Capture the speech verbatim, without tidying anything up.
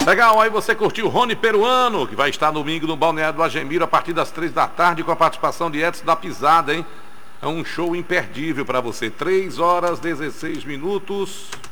Legal, aí você curtiu Rony Peruano, que vai estar domingo no Balneário do Agemiro a partir das três da tarde com a participação de Edson da Pisada, hein? É um show imperdível para você. três horas, dezesseis minutos.